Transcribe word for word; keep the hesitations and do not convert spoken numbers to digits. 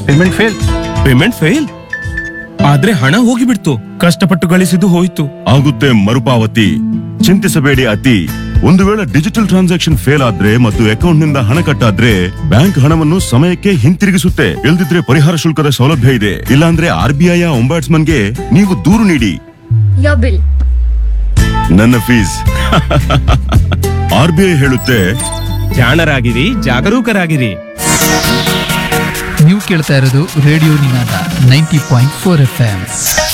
Payment fail. Payment fail ಆದ್ರೆ ಹಣ ಹೋಗಿಬಿಡ್ತು, ಕಷ್ಟಪಟ್ಟು ಗಳಿಸಿದ್ದು ಹೋಯ್ತು. ಆಗುತ್ತೆ ಮರುಪಾವತಿ. ಚಿಂತಿಸಬೇಡಿ ಅತಿ. ಒಂದು ವೇಳೆ ಡಿಜಿಟಲ್ ಟ್ರಾನ್ಸಾಕ್ಷನ್ ಫೇಲ್ ಆದ್ರೆ ಮತ್ತು ಅಕೌಂಟ್ ನಿಂದ ಹಣ ಕಟ್ಟಾದ್ರೆ ಬ್ಯಾಂಕ್ ಹಣವನ್ನು ಸಮಯಕ್ಕೆ ಹಿಂತಿರುಗಿಸುತ್ತೆ. ಇಲ್ದಿದ್ರೆ ಪರಿಹಾರ ಶುಲ್ಕದ ಸೌಲಭ್ಯ ಇದೆ. ಇಲ್ಲಾಂದ್ರೆ ಆರ್ ಬಿ ಐ ಒಂಬಾಟ್ಸ್ಮನ್ಗೆ ನೀವು ದೂರು ನೀಡಿ. Your bill. ನನ್ನ ಫೀಸ್. ಆರ್ ಬಿ ಐ ಹೇಳುತ್ತೆ, ಜಾಣರಾಗಿರಿ, ಜಾಗರೂಕರಾಗಿರಿ. ನೀವು ಕೇಳ್ತಾ ಇರೋದು ರೇಡಿಯೋ ನಿನಾದ ninety point four F M.